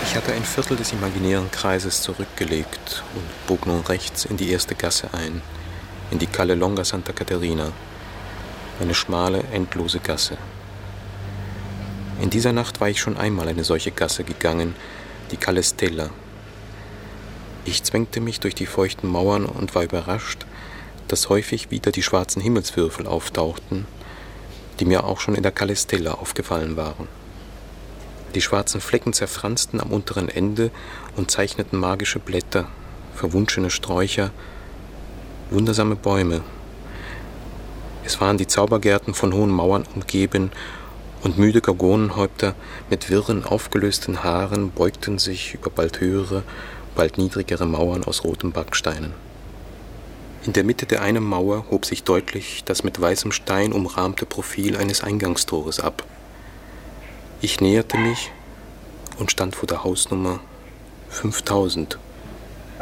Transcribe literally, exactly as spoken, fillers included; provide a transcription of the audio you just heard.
Ich hatte ein Viertel des imaginären Kreises zurückgelegt und bog nun rechts in die erste Gasse ein, in die Calle Longa Santa Caterina, eine schmale, endlose Gasse. In dieser Nacht war ich schon einmal eine solche Gasse gegangen, die Calle Stella. Ich zwängte mich durch die feuchten Mauern und war überrascht, dass häufig wieder die schwarzen Himmelswürfel auftauchten, die mir auch schon in der Calle Stella aufgefallen waren. Die schwarzen Flecken zerfransten am unteren Ende und zeichneten magische Blätter, verwunschene Sträucher, wundersame Bäume. Es waren die Zaubergärten von hohen Mauern umgeben, und müde Gorgonenhäupter mit wirren, aufgelösten Haaren beugten sich über bald höhere, bald niedrigere Mauern aus roten Backsteinen. In der Mitte der einen Mauer hob sich deutlich das mit weißem Stein umrahmte Profil eines Eingangstores ab. Ich näherte mich und stand vor der Hausnummer fünftausend.